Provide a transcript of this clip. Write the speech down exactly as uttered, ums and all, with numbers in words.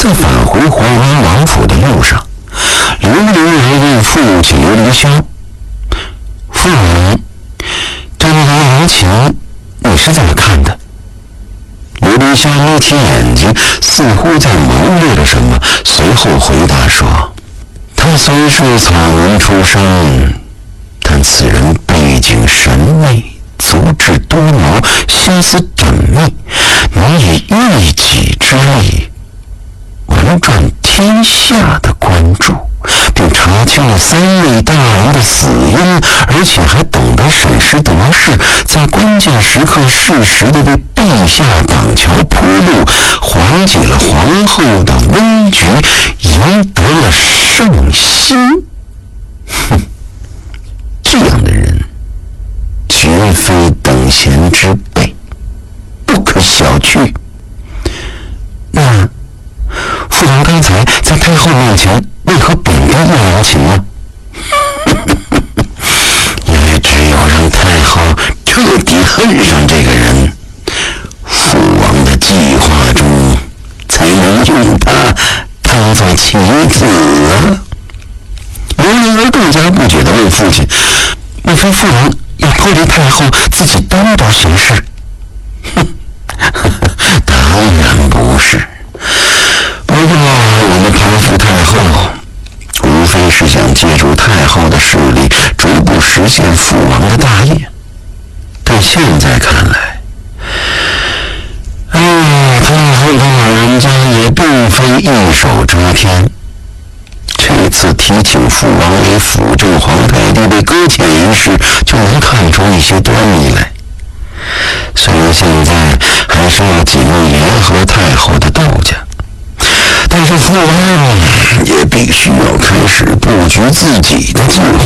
在返回淮安王府的路上，刘伶来问父亲刘凌霄：“父王，对那个杨琴，你是怎么看的？”刘凌霄眯起眼睛，似乎在谋略着什么，随后回答说：“他虽是草民出身，但此人背景神秘，足智多谋，心思缜密，能以一己之力玩转天下的关注，并查清了三位大人的死因，而且还懂得审时度势，在关键时刻适时地为陛下挡桥铺路，缓解了皇后的危局，赢得了圣心。哼，这样的人绝非等闲之辈，不可小觑。那父王刚才在太后面前为何贬低叶杨琴呢？因为只有让太后彻底恨上这个人，父王的计划中才能用他当作棋子啊。刘伶儿更加不解地问父亲：“莫非父王要脱离太后，自己单独行事？”哼，当然不是。不过我们攀附太后，无非是想借助太后的势力，逐步实现父王的大业。但现在看来，哎呀，太后的老人家也并非一手遮天。这次提请父王为辅政皇太弟被搁浅一事，就能看出一些端倪来。虽然现在还是要尽力联合太后的窦家，但是父王也必须要开始布局自己的计划。